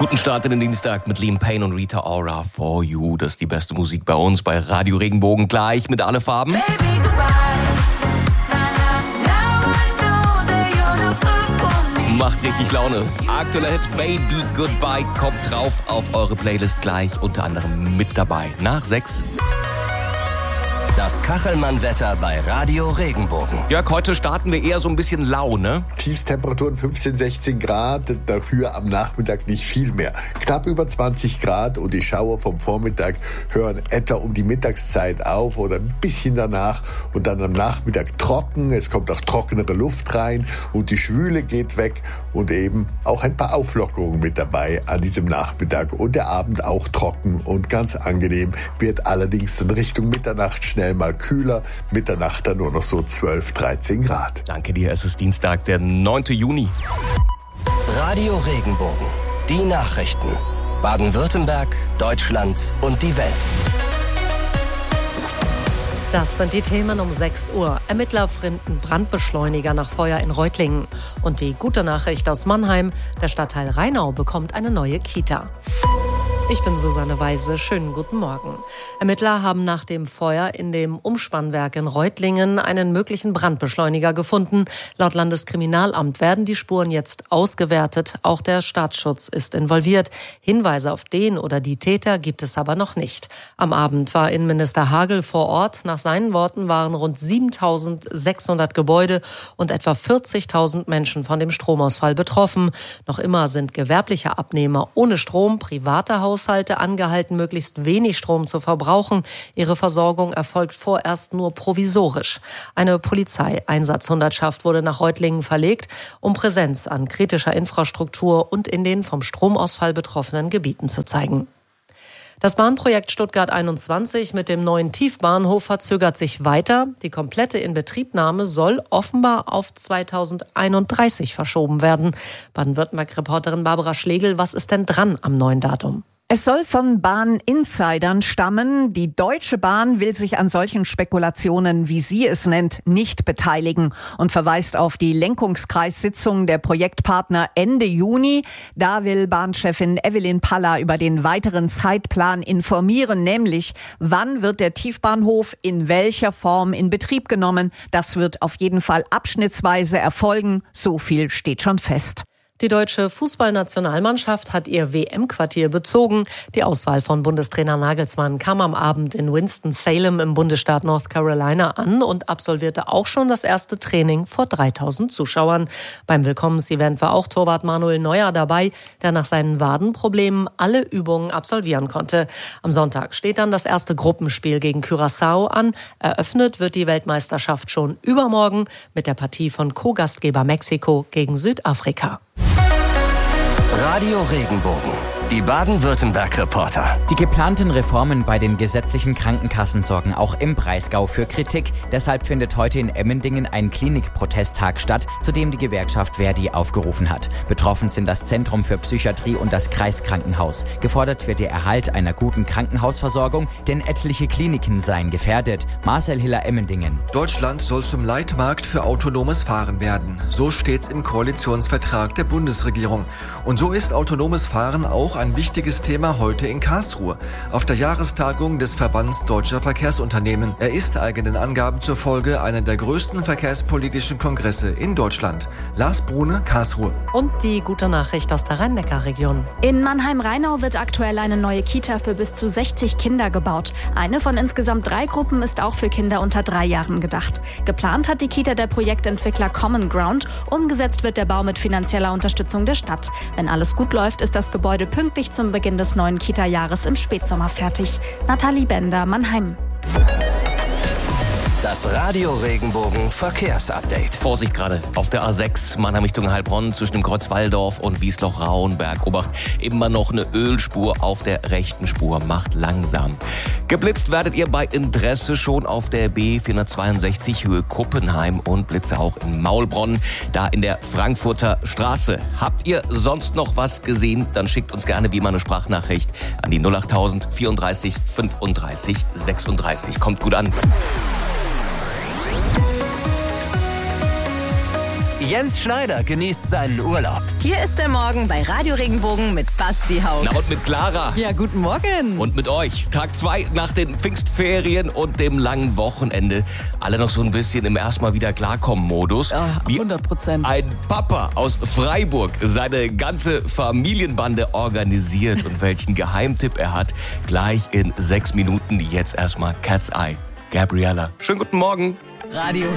Guten Start in den Dienstag mit Liam Payne und Rita Ora, For You. Das ist die beste Musik bei uns, bei Radio Regenbogen, gleich mit Alle Farben. Macht richtig Laune. Aktueller Hit Baby Goodbye kommt drauf auf eure Playlist gleich, unter anderem mit dabei. Nach 6. Das Kachelmann-Wetter bei Radio Regenbogen. Jörg, heute starten wir eher so ein bisschen lau, ne? Tiefstemperaturen 15, 16 Grad, dafür am Nachmittag nicht viel mehr. Knapp über 20 Grad und die Schauer vom Vormittag hören etwa um die Mittagszeit auf oder ein bisschen danach und dann am Nachmittag trocken. Es kommt auch trockenere Luft rein und die Schwüle geht weg und eben auch ein paar Auflockerungen mit dabei an diesem Nachmittag. Und der Abend auch trocken und ganz angenehm, wird allerdings in Richtung Mitternacht schnell mal kühler. Mitternacht dann nur noch so 12, 13 Grad. Danke dir, es ist Dienstag, der 9. Juni. Radio Regenbogen. Die Nachrichten. Baden-Württemberg, Deutschland und die Welt. Das sind die Themen um 6 Uhr. Ermittler finden Brandbeschleuniger nach Feuer in Reutlingen. Und die gute Nachricht aus Mannheim, der Stadtteil Rheinau bekommt eine neue Kita. Ich bin Susanne Weise. Schönen guten Morgen. Ermittler haben nach dem Feuer in dem Umspannwerk in Reutlingen einen möglichen Brandbeschleuniger gefunden. Laut Landeskriminalamt werden die Spuren jetzt ausgewertet. Auch der Staatsschutz ist involviert. Hinweise auf den oder die Täter gibt es aber noch nicht. Am Abend war Innenminister Hagel vor Ort. Nach seinen Worten waren rund 7.600 Gebäude und etwa 40.000 Menschen von dem Stromausfall betroffen. Noch immer sind gewerbliche Abnehmer ohne Strom, private Haushalte angehalten, möglichst wenig Strom zu verbrauchen. Ihre Versorgung erfolgt vorerst nur provisorisch. Eine Polizeieinsatzhundertschaft wurde nach Reutlingen verlegt, um Präsenz an kritischer Infrastruktur und in den vom Stromausfall betroffenen Gebieten zu zeigen. Das Bahnprojekt Stuttgart 21 mit dem neuen Tiefbahnhof verzögert sich weiter. Die komplette Inbetriebnahme soll offenbar auf 2031 verschoben werden. Baden-Württemberg-Reporterin Barbara Schlegel, was ist denn dran am neuen Datum? Es soll von Bahn-Insidern stammen. Die Deutsche Bahn will sich an solchen Spekulationen, wie sie es nennt, nicht beteiligen und verweist auf die Lenkungskreissitzung der Projektpartner Ende Juni. Da will Bahnchefin Evelyn Paller über den weiteren Zeitplan informieren, nämlich wann wird der Tiefbahnhof in welcher Form in Betrieb genommen. Das wird auf jeden Fall abschnittsweise erfolgen. So viel steht schon fest. Die deutsche Fußballnationalmannschaft hat ihr WM-Quartier bezogen. Die Auswahl von Bundestrainer Nagelsmann kam am Abend in Winston-Salem im Bundesstaat North Carolina an und absolvierte auch schon das erste Training vor 3.000 Zuschauern. Beim Willkommensevent war auch Torwart Manuel Neuer dabei, der nach seinen Wadenproblemen alle Übungen absolvieren konnte. Am Sonntag steht dann das erste Gruppenspiel gegen Curaçao an. Eröffnet wird die Weltmeisterschaft schon übermorgen mit der Partie von Co-Gastgeber Mexiko gegen Südafrika. Radio Regenbogen. Die Baden-Württemberg-Reporter. Die geplanten Reformen bei den gesetzlichen Krankenkassen sorgen auch im Breisgau für Kritik. Deshalb findet heute in Emmendingen ein Klinikprotesttag statt, zu dem die Gewerkschaft Verdi aufgerufen hat. Betroffen sind das Zentrum für Psychiatrie und das Kreiskrankenhaus. Gefordert wird der Erhalt einer guten Krankenhausversorgung, denn etliche Kliniken seien gefährdet. Marcel Hiller, Emmendingen. Deutschland soll zum Leitmarkt für autonomes Fahren werden. So steht's im Koalitionsvertrag der Bundesregierung. Und so ist autonomes Fahren auch ein wichtiges Thema heute in Karlsruhe. Auf der Jahrestagung des Verbands Deutscher Verkehrsunternehmen. Er ist eigenen Angaben zufolge einer der größten verkehrspolitischen Kongresse in Deutschland. Lars Brune, Karlsruhe. Und die gute Nachricht aus der Rhein-Neckar-Region. In Mannheim-Rheinau wird aktuell eine neue Kita für bis zu 60 Kinder gebaut. Eine von insgesamt 3 Gruppen ist auch für Kinder unter 3 Jahren gedacht. Geplant hat die Kita der Projektentwickler Common Ground. Umgesetzt wird der Bau mit finanzieller Unterstützung der Stadt. Wenn alles gut läuft, ist das Gebäude pünktlich zum Beginn des neuen Kita-Jahres im Spätsommer fertig. Nathalie Bender, Mannheim. Das Radio Regenbogen Verkehrsupdate. Vorsicht gerade auf der A6 Mannheim Richtung Heilbronn zwischen dem Kreuz Walldorf und Wiesloch-Rauenberg. Obacht, immer noch eine Ölspur auf der rechten Spur. Macht langsam. Geblitzt werdet ihr bei Interesse schon auf der B462 Höhe Kuppenheim und Blitze auch in Maulbronn, da in der Frankfurter Straße. Habt ihr sonst noch was gesehen? Dann schickt uns gerne wie immer eine Sprachnachricht an die 08000 34 35 36. Kommt gut an. Jens Schneider genießt seinen Urlaub. Hier ist der Morgen bei Radio Regenbogen mit Basti Haug. Na und mit Clara. Ja, guten Morgen. Und mit euch. Tag 2 nach den Pfingstferien und dem langen Wochenende. Alle noch so ein bisschen im erstmal wieder Klarkommen-Modus. Ja, 100%. Ein Papa aus Freiburg seine ganze Familienbande organisiert und welchen Geheimtipp er hat, gleich in 6 Minuten. Jetzt erstmal Cat's Eye. Gabriella. Schönen guten Morgen. Radio